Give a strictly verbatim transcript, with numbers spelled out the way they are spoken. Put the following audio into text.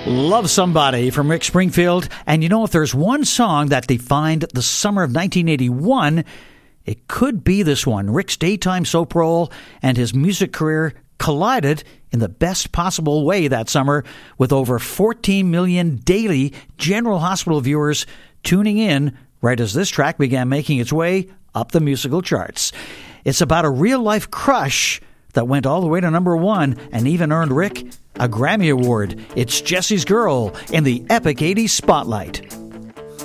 Love Somebody from Rick Springfield. And you know, if there's one song that defined the summer of nineteen eighty-one, it could be this one. Rick's daytime soap role and his music career collided in the best possible way that summer, with over fourteen million daily General Hospital viewers tuning in right as this track began making its way up the musical charts. It's about a real-life crush that went all the way to number one and even earned Rick a Grammy Award. It's Jesse's Girl in the Epic eighties Spotlight.